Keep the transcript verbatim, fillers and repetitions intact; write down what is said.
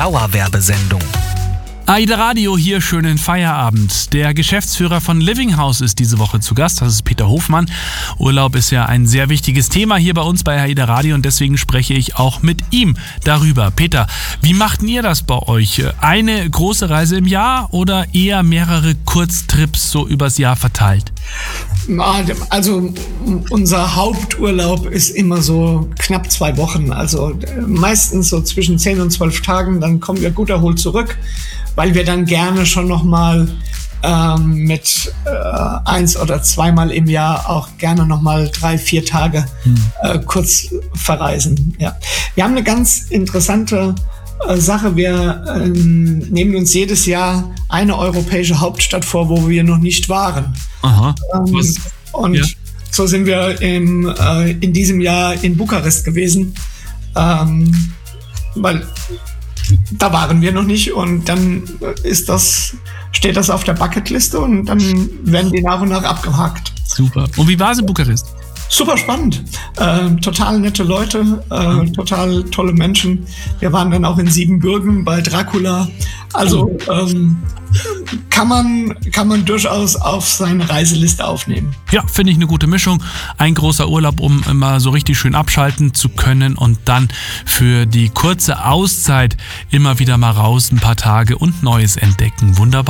Dauerwerbesendung. AIDA Radio, hier schönen Feierabend. Der Geschäftsführer von Living House ist diese Woche zu Gast, das ist Peter Hofmann. Urlaub ist ja ein sehr wichtiges Thema hier bei uns bei AIDA Radio und deswegen spreche ich auch mit ihm darüber. Peter, wie machten ihr das bei euch? Eine große Reise im Jahr oder eher mehrere Kurztrips so übers Jahr verteilt? Also unser Haupturlaub ist immer so knapp zwei Wochen, also meistens so zwischen zehn und zwölf Tagen, dann kommen wir gut erholt zurück, weil wir dann gerne schon nochmal ähm, mit äh, eins oder zweimal im Jahr auch gerne nochmal drei, vier Tage äh, kurz verreisen. Ja. Wir haben eine ganz interessante äh, Sache, wir äh, nehmen uns jedes Jahr eine europäische Hauptstadt vor, wo wir noch nicht waren. Aha. Ähm, Was? und ja. So sind wir im, äh, in diesem Jahr in Bukarest gewesen, ähm, weil da waren wir noch nicht und dann ist das, steht das auf der Bucketliste und dann werden die nach und nach abgehakt. Super. Und wie war es in Bukarest? Super spannend. Äh, total nette Leute, äh, total tolle Menschen. Wir waren dann auch in Siebenbürgen bei Dracula. Also ähm, kann man, kann man durchaus auf seine Reiseliste aufnehmen. Ja, finde ich eine gute Mischung. Ein großer Urlaub, um immer so richtig schön abschalten zu können und dann für die kurze Auszeit immer wieder mal raus, ein paar Tage und Neues entdecken. Wunderbar.